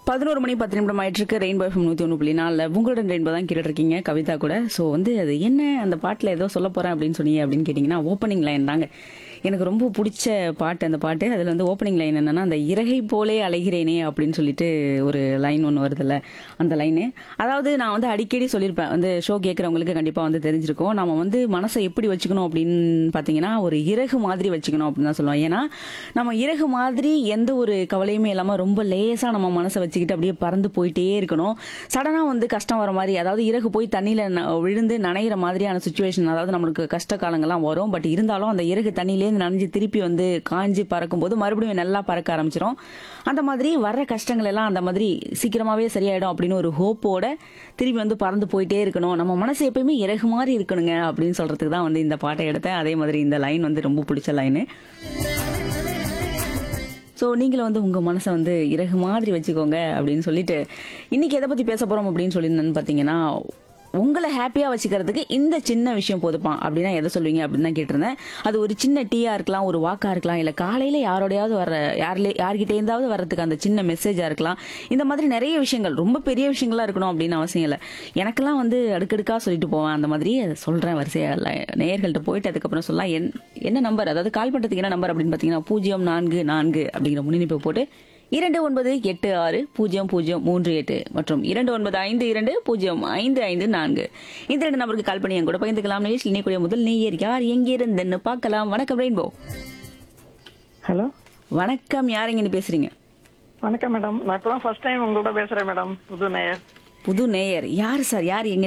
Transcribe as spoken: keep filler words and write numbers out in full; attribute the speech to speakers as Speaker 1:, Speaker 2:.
Speaker 1: பதினோரு மணி பத்து நிமிடம் ஆயிட்டு இருக்கு. ரெயின்போ எஃப்எம் நூத்தி ஒன்று புள்ளி நாலுல உங்களுடன் ரெயின்போ தான் கேட்டுட்டு இருக்கீங்க கவிதா கூட. ஸோ வந்து அது என்ன அந்த பாட்டில் ஏதோ சொல்ல போறேன் அப்படின்னு சொன்னீங்க அப்படின்னு கேட்டிங்கன்னா ஓப்பனிங் லைன் தாங்க. எனக்கு ரொம்ப பிடிச்ச பாட்டு அந்த பாட்டு. அதில் வந்து ஓப்பனிங் லைன் என்னன்னா, அந்த இறகை போலே அலைகிறேனே அப்படின்னு சொல்லிட்டு ஒரு லைன் ஒன்று வருதுல்ல, அந்த லைனு. அதாவது நான் வந்து அடிக்கடி சொல்லியிருப்பேன், வந்து ஷோ கேட்குறவங்களுக்கு கண்டிப்பாக வந்து தெரிஞ்சிருக்கும். நம்ம வந்து மனசை எப்படி வச்சுக்கணும் அப்படின்னு பார்த்தீங்கன்னா, ஒரு இறகு மாதிரி வச்சுக்கணும் அப்படின்னு தான் சொல்லுவோம். ஏன்னா நம்ம இறகு மாதிரி எந்த ஒரு கவலையுமே இல்லாமல் ரொம்ப லேசாக நம்ம மனசை வச்சுக்கிட்டு அப்படியே பறந்து போயிட்டே இருக்கணும். சடனாக வந்து கஷ்டம் வர மாதிரி, அதாவது இறகு போய் தண்ணியில் விழுந்து நனைகிற மாதிரியான சுச்சுவேஷன், அதாவது நம்மளுக்கு கஷ்ட காலங்கள்லாம் வரும். பட் இருந்தாலும் அந்த இறகு தண்ணியிலேருந்து நனைஞ்சு திருப்பி வந்து காஞ்சி பறக்கும் போது மறுபடியும் நல்லா பறக்க ஆரம்பிச்சிடும். அந்த மாதிரி வர்ற கஷ்டங்கள் எல்லாம் அந்த மாதிரி சீக்கிரமாவே சரியாயிடும் அப்படின்னு ஒரு ஹோப்போட திருப்பி வந்து பறந்து போயிட்டே இருக்கணும். நம்ம மனசு எப்பயுமே இறகு மாதிரி இருக்கணுங்க அப்படின்னு சொல்றதுக்கு தான் வந்து இந்த பாட்டை எடுத்தேன். அதே மாதிரி இந்த லைன் வந்து ரொம்ப பிடிச்ச லைனு. ஸோ நீங்களும் வந்து உங்கள் மனசை வந்து இறகு மாதிரி வச்சுக்கோங்க அப்படின்னு சொல்லிட்டு இன்னைக்கு எதை பற்றி பேச போகிறோம் அப்படின்னு சொல்லியிருந்தேன்னு பார்த்தீங்கன்னா, உங்களை ஹாப்பியாக வச்சுக்கிறதுக்கு இந்த சின்ன விஷயம் போதுப்பான் அப்படின்னா எதை சொல்லுவீங்க அப்படின்னு தான் கேட்டிருந்தேன். அது ஒரு சின்ன டீயாக இருக்கலாம், ஒரு வாக்காக இருக்கலாம், இல்லை காலையில் யாரோடையாவது வர யாரிலே யார்கிட்ட இருந்தாவது வர்றதுக்கு அந்த சின்ன மெசேஜாக இருக்கலாம். இந்த மாதிரி நிறைய விஷயங்கள், ரொம்ப பெரிய விஷயங்களா இருக்கணும் அப்படின்னு அவசியம் இல்லை. எனக்கெல்லாம் வந்து அடுக்கடுக்காக சொல்லிட்டு போவேன். அந்த மாதிரி சொல்கிறேன் வரிசையாக நேயர்கள்ட்ட போயிட்டு அதுக்கப்புறம் சொல்லலாம். என் என்ன நம்பர், அதாவது கால் பண்ணுறதுக்கு என்ன நம்பர் அப்படின்னு பார்த்தீங்கன்னா, பூஜ்ஜியம் நான்கு நான்கு அப்படிங்கிற முன்னிணைப்பை போட்டு இரண்டு ஒன்பது எட்டு ஆறு பூஜ்ஜியம் பூஜ்ஜியம் மூன்று எட்டு மற்றும் இரண்டு ஒன்பது ஐந்து இரண்டு பூஜ்ஜியம் ஐந்து ஐந்து நான்கு இந்த ரெண்டு நம்பருக்கு கால் பண்ணி என் கூட பகிர்ந்துக்கலாம். நிகழ்ச்சியில் இணையக்கூடிய முதல் நேயர் யார், எங்கே இருந்துன்னு பார்க்கலாம். வணக்கம் ரெயின்போ.
Speaker 2: ஹலோ
Speaker 1: வணக்கம், யார் எங்கன்னு பேசுறீங்க?
Speaker 2: வணக்கம் மேடம். நான் இப்பதான் ஃபர்ஸ்ட் டைம் உங்களோட பேசுறேன் மேடம். புது நேயர்.
Speaker 1: புது நேயர் யார் சார்? யார் எங்க